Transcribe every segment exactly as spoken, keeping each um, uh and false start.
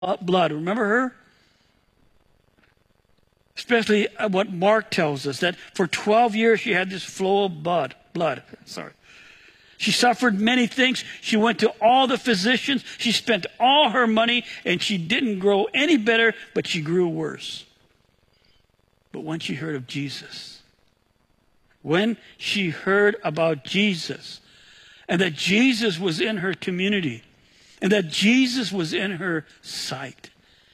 blood. Remember her? Especially what Mark tells us, that for twelve years she had this flow of blood. Blood, sorry. She suffered many things. She went to all the physicians. She spent all her money, and she didn't grow any better, but she grew worse. But when she heard of Jesus, when she heard about Jesus, and that Jesus was in her community, and that Jesus was in her sight,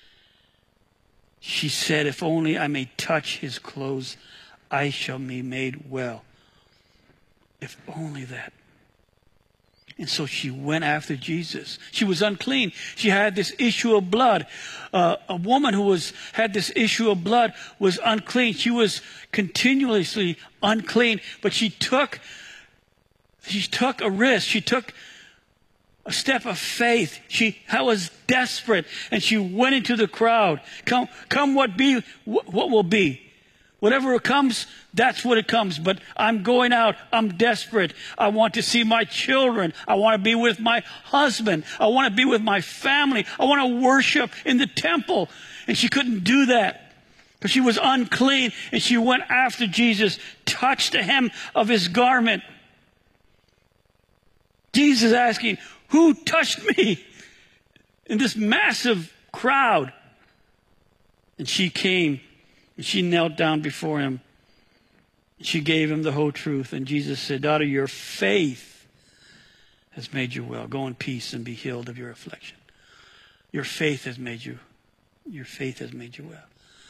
she said, if only I may touch his clothes, I shall be made well. If only that. And so she went after Jesus. She was unclean. She had this issue of blood. Uh, a woman who was had this issue of blood was unclean. She was continuously unclean. But she took, she took a risk. She took a step of faith. She was desperate, and she went into the crowd. Come, come what be, what will be. Whatever comes, that's what it comes. But I'm going out. I'm desperate. I want to see my children. I want to be with my husband. I want to be with my family. I want to worship in the temple. And she couldn't do that because she was unclean. And she went after Jesus, touched the hem of his garment. Jesus asking, who touched me? In this massive crowd. And she came. And she knelt down before him. She gave him the whole truth. And Jesus said, daughter, your faith has made you well. Go in peace and be healed of your affliction. Your faith has made you, your faith has made you well.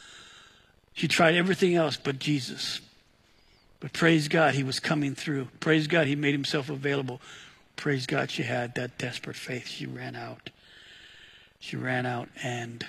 She tried everything else but Jesus. But praise God, he was coming through. Praise God, he made himself available. Praise God, she had that desperate faith. She ran out. She ran out and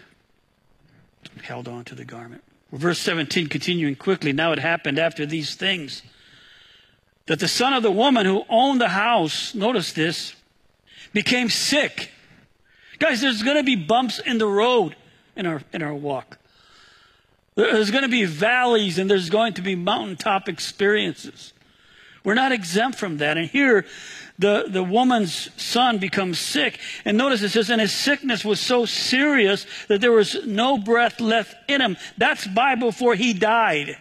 held on to the garment. Verse seventeen, continuing quickly. Now it happened after these things that the son of the woman who owned the house, notice this, became sick. Guys, there's going to be bumps in the road in our, in our walk. There's going to be valleys, and there's going to be mountaintop experiences. We're not exempt from that. And here, the, the woman's son becomes sick. And notice it says, and his sickness was so serious that there was no breath left in him. That's Bible for he died.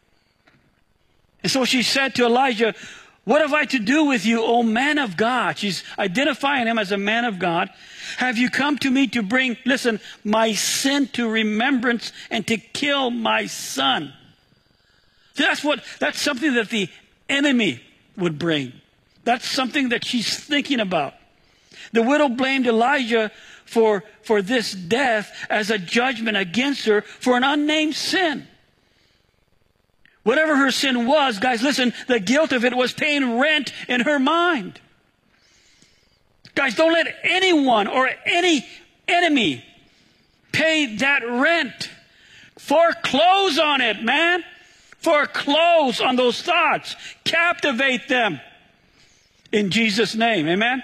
And so she said to Elijah, what have I to do with you, O man of God? She's identifying him as a man of God. Have you come to me to bring, listen, my sin to remembrance and to kill my son? See, that's what, that's something that the enemy would bring. That's something that she's thinking about. The widow blamed Elijah for, for this death as a judgment against her for an unnamed sin. Whatever her sin was, guys, listen, the guilt of it was paying rent in her mind. Guys, don't let anyone or any enemy pay that rent. Foreclose on it, man. Foreclose on those thoughts. Captivate them in Jesus' name. Amen?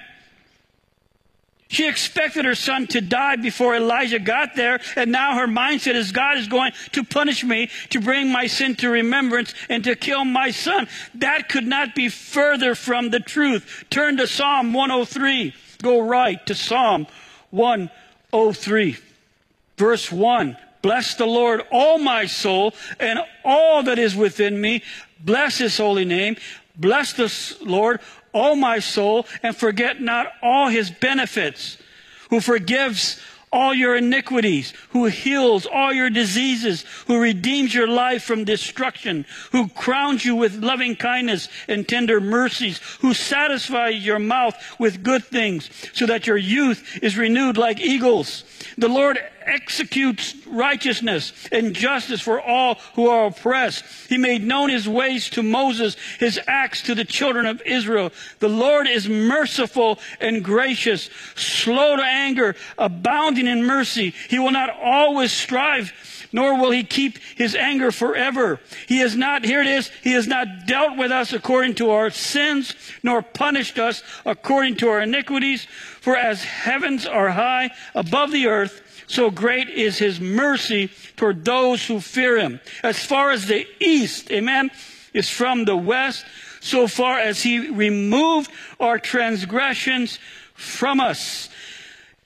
She expected her son to die before Elijah got there, and now her mindset is God is going to punish me to bring my sin to remembrance and to kill my son. That could not be further from the truth. Turn to Psalm one oh three. Go right to Psalm one oh three. Verse one. Bless the Lord, all my soul, and all that is within me. Bless his holy name. Bless the Lord, all my soul, and forget not all his benefits, who forgives all your iniquities, who heals all your diseases, who redeems your life from destruction, who crowns you with loving kindness and tender mercies, who satisfies your mouth with good things, so that your youth is renewed like eagles. The Lord executes righteousness and justice for all who are oppressed. He made known his ways to Moses, his acts to the children of Israel. The Lord is merciful and gracious, slow to anger, abounding in mercy. He will not always strive, nor will he keep his anger forever. He has not, here it is, he has not dealt with us according to our sins, nor punished us according to our iniquities. For as heavens are high above the earth, so great is his mercy toward those who fear him. As far as the east, amen, is from the west, so far as he removed our transgressions from us.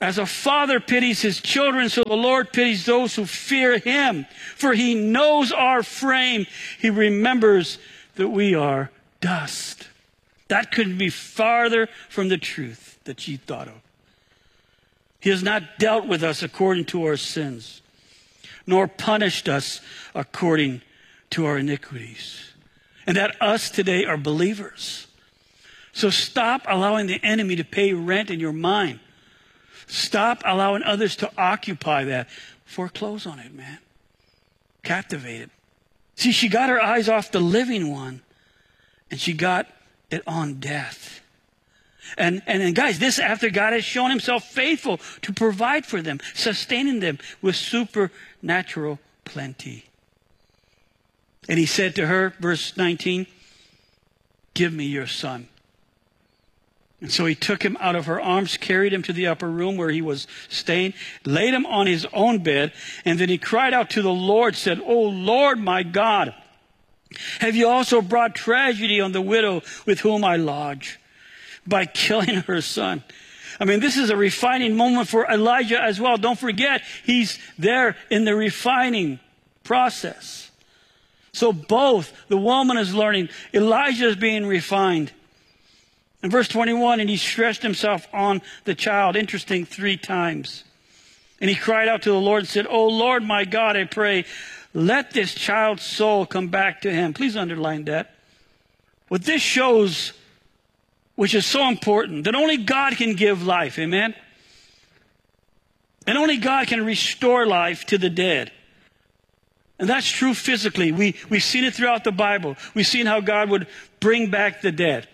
As a father pities his children, so the Lord pities those who fear him. For he knows our frame. He remembers that we are dust. That couldn't be farther from the truth that she thought of. He has not dealt with us according to our sins, nor punished us according to our iniquities. And that us today are believers. So stop allowing the enemy to pay rent in your mind. Stop allowing others to occupy that. Foreclose on it, man. Captivate it. See, she got her eyes off the living one, and she got it on death. And, and, and guys, this after God has shown himself faithful to provide for them, sustaining them with supernatural plenty. And he said to her, verse nineteen, give me your son. And so he took him out of her arms, carried him to the upper room where he was staying, laid him on his own bed, and then he cried out to the Lord, said, "O Lord, my God, have you also brought tragedy on the widow with whom I lodge by killing her son?" I mean, this is a refining moment for Elijah as well. Don't forget, he's there in the refining process. So both, the woman is learning, Elijah is being refined. In verse twenty-one, and he stretched himself on the child, interesting, three times. And he cried out to the Lord and said, "O Lord, my God, I pray, let this child's soul come back to him." Please underline that. What this shows, which is so important, that only God can give life, amen? And only God can restore life to the dead. And that's true physically. We, we've seen it throughout the Bible. We've seen how God would bring back the dead,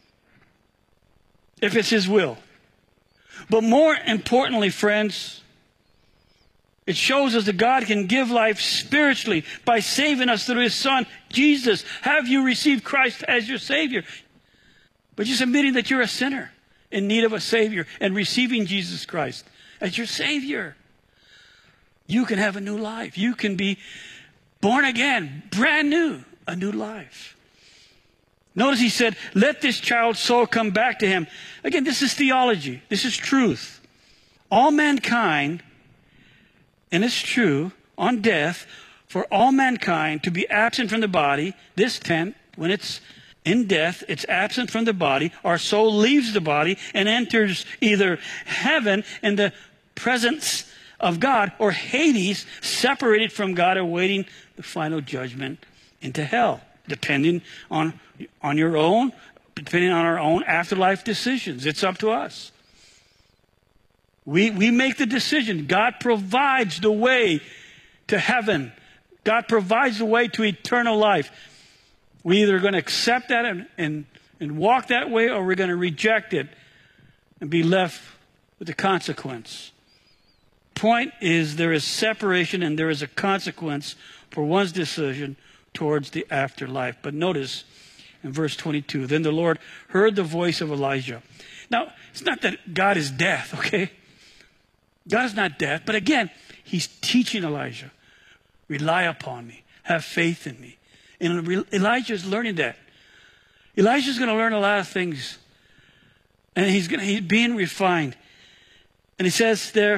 if it's his will. But more importantly, friends, it shows us that God can give life spiritually by saving us through his son, Jesus. Have you received Christ as your Savior? But just admitting that you're a sinner in need of a Savior and receiving Jesus Christ as your Savior, you can have a new life. You can be born again, brand new, a new life. Notice he said, let this child's soul come back to him. Again, this is theology. This is truth. All mankind, and it's true, on death, for all mankind to be absent from the body, this tent, when it's in death, it's absent from the body. Our soul leaves the body and enters either heaven in the presence of God, or Hades, separated from God, awaiting the final judgment into hell, depending on, on your own, depending on our own afterlife decisions. It's up to us. We, we make the decision. God provides the way to heaven. God provides the way to eternal life. We're either going to accept that and, and, and walk that way, or we're going to reject it and be left with the consequence. Point is, there is separation and there is a consequence for one's decision towards the afterlife. But notice in verse twenty-two, then the Lord heard the voice of Elijah. Now, it's not that God is death, okay? God is not death, but again, he's teaching Elijah, rely upon me, have faith in me. And Elijah is learning that. Elijah's going to learn a lot of things, and he's going to, he's being refined. And he says there,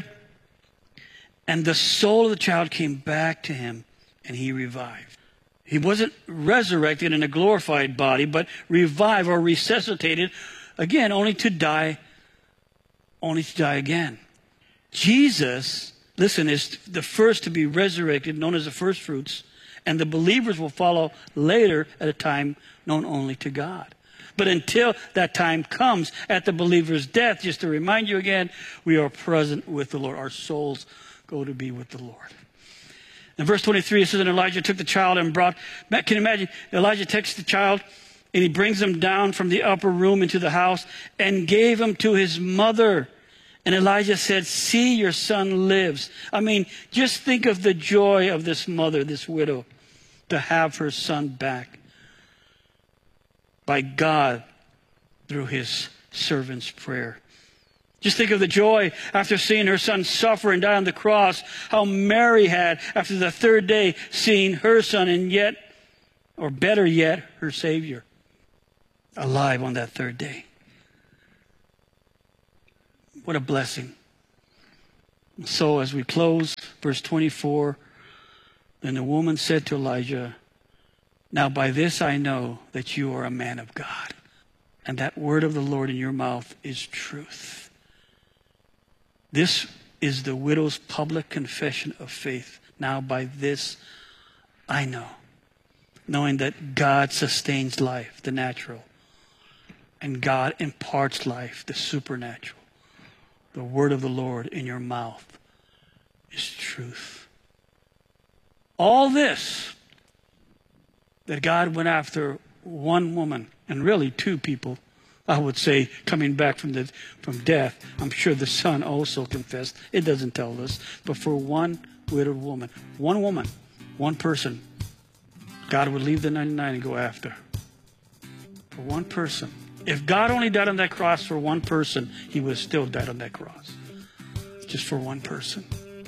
and the soul of the child came back to him, and he revived. He wasn't resurrected in a glorified body, but revived or resuscitated, again, only to die, only to die again. Jesus, listen, is the first to be resurrected, known as the first fruits, and the believers will follow later at a time known only to God. But until that time comes at the believer's death, just to remind you again, we are present with the Lord. Our souls go to be with the Lord. In verse twenty-three, it says, and Elijah took the child and brought, can you imagine, Elijah takes the child and he brings him down from the upper room into the house and gave him to his mother. And Elijah said, see, your son lives. I mean, just think of the joy of this mother, this widow, to have her son back by God through his servant's prayer. Just think of the joy after seeing her son suffer and die on the cross, how Mary had after the third day seeing her son, and yet, or better yet, her Savior alive on that third day. What a blessing. So as we close, verse twenty-four, then the woman said to Elijah, now by this I know that you are a man of God, and that word of the Lord in your mouth is truth. This is the widow's public confession of faith. Now by this I know, knowing that God sustains life, the natural, and God imparts life, the supernatural. The word of the Lord in your mouth is truth. All this, that God went after one woman, and really two people, I would say, coming back from the from death. I'm sure the son also confessed. It doesn't tell us. But for one widowed woman, one woman, one person, God would leave the ninety-nine and go after. For one person. If God only died on that cross for one person, he would have still died on that cross. Just for one person.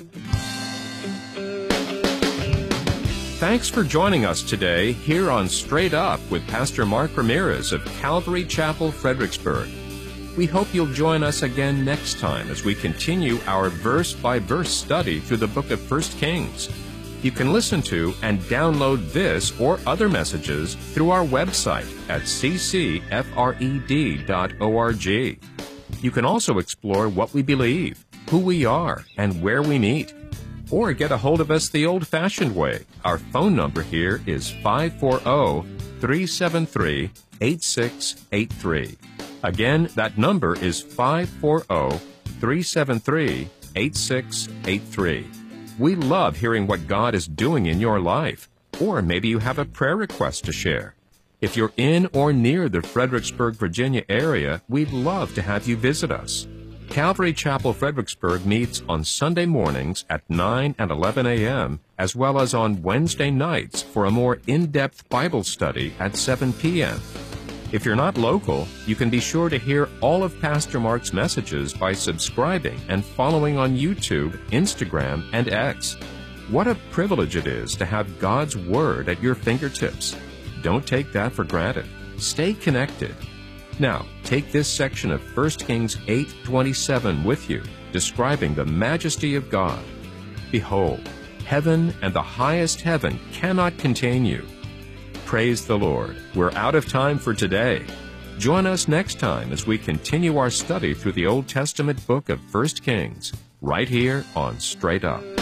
Thanks for joining us today here on Straight Up with Pastor Mark Ramirez of Calvary Chapel, Fredericksburg. We hope you'll join us again next time as we continue our verse-by-verse study through the book of First Kings. You can listen to and download this or other messages through our website at c c f r e d dot org. You can also explore what we believe, who we are, and where we meet. Or get a hold of us the old-fashioned way. Our phone number here is five four zero, three seven three, eight six eight three. Again, that number is five four zero, three seven three, eight six eight three. We love hearing what God is doing in your life. Or maybe you have a prayer request to share. If you're in or near the Fredericksburg, Virginia area, we'd love to have you visit us. Calvary Chapel, Fredericksburg meets on Sunday mornings at nine and eleven a.m., as well as on Wednesday nights for a more in-depth Bible study at seven p.m. If you're not local, you can be sure to hear all of Pastor Mark's messages by subscribing and following on YouTube, Instagram, and X. What a privilege it is to have God's Word at your fingertips. Don't take that for granted. Stay connected. Now, take this section of First Kings eight twenty-seven with you, describing the majesty of God. Behold, heaven and the highest heaven cannot contain you. Praise the Lord. We're out of time for today. Join us next time as we continue our study through the Old Testament book of First Kings, right here on Straight Up.